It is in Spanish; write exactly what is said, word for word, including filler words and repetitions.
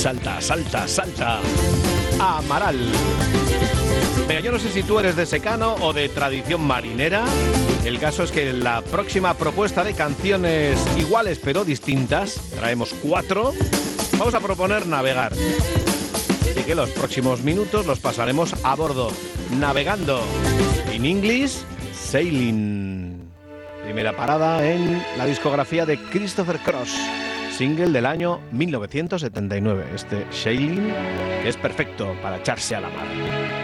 salta, salta, salta. Amaral. Venga, yo no sé si tú eres de secano o de tradición marinera. El caso es que en la próxima propuesta de canciones iguales pero distintas, traemos cuatro, vamos a proponer navegar. Así que los próximos minutos los pasaremos a bordo, navegando. In English, sailing. Primera parada en la discografía de Christopher Cross, single del año mil novecientos setenta y nueve. Este Sailing, que es perfecto para echarse a la mar.